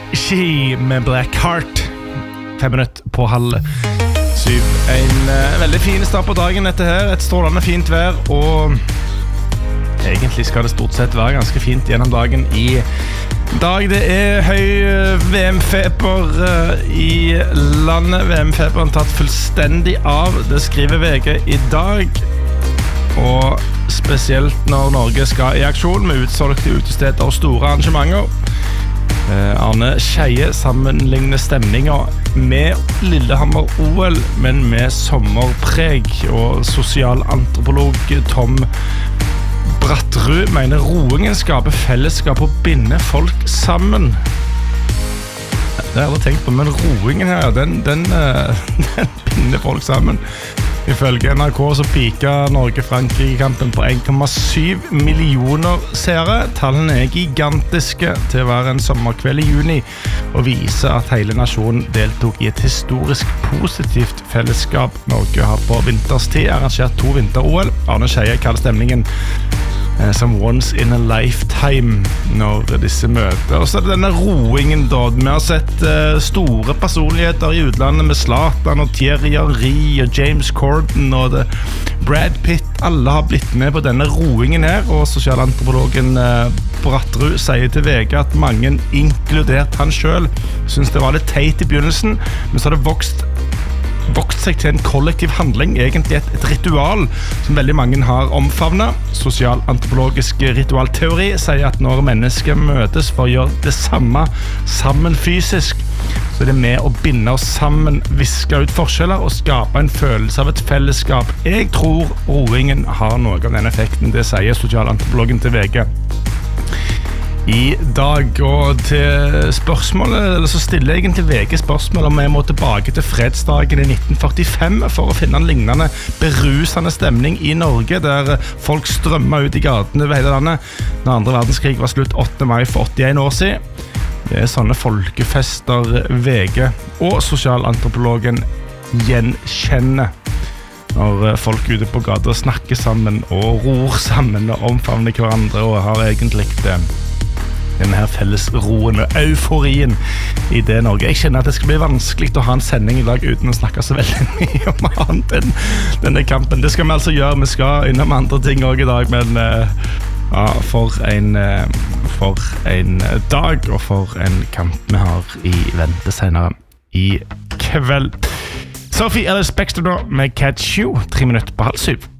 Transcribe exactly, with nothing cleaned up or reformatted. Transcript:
She med Black Heart. Fem minutter på halv syv. En uh, veldig fin start på dagen dette her. Et strålende fint vær, og egentlig skal det stort sett være ganske fint gjennom dagen i dag. Det er høy V M-feber uh, i landet. V M-feberen tatt fullstendig av. Det skriver V G i dag. Og spesielt når Norge skal i aksjon med utsolgte utesteder og store arrangementer. Eh, Arne Skeie sammenligner stemninger med Lillehammer O L, men med sommerpreg. Og sosialantropolog Tom Brattrud mener roingen skaper fellesskap og binder folk sammen. Det har jeg aldri tenkt på, men roingen her, den, den, den binder folk sammen. Ifølge N R K så pika Norge-Frankrike-kampen på en komma syv millioner seere. Tallene er gigantiske til å være en sommerkveld i juni og viser at hele nasjonen deltok i et historisk positivt fellesskap. Norge har på vinterstid arrangert to vinter-O L. Arne Skeie kaller stemningen eh, som once in a lifetime når disse møter. Og så er det denne roingen da. Vi har sett eh, store personligheter i utlandet med Zlatan og Thierry Henry og James Corden og det, Brad Pitt. Alle har blitt med på denne roingen her, og sosialantropologen eh, Brattrud sier til V G at mange, inkludert han selv, synes det var litt teit i begynnelsen, men så har det vokst vokst seg til en kollektiv handling, egentlig et, et ritual som veldig mange har omfavnet. Sosialantropologisk ritualteori sier at når mennesker møtes for å gjøre det samme sammen fysisk, så er det med å binde oss sammen, viske ut forskjeller og skape en følelse av et fellesskap. Jeg tror roingen har noe av den effekten, det sier sosialantropologen til V G i dag. Og til spørsmålet, eller så stiller jeg egentlig V G spørsmål om jeg må tilbake til fredsdagen i nitten førtifem for å finne en lignende berusende stemning i Norge, der folk strømmer ut i gatene over hele landet når andre verdenskrig var slutt åttende mai for åttien år siden. Det er sånne folkefester V G og sosialantropologen gjenkjenner når folk ute på gata snakker sammen og ror sammen og omfavner hverandre og har egentlig det denne her fellesroen og euforien i det Norge. Jeg kjenner at det skal bli vanskelig å ha en sending i dag uten å snakke så veldig mye om annet enn denne kampen. Det skal vi altså gjøre. Vi skal innom andre ting også i dag, men ja, for en, for en dag og for en kamp vi har i vente senere i kveld. Sophie Ellis Bextor med Catch You, tre minutter på halv syv.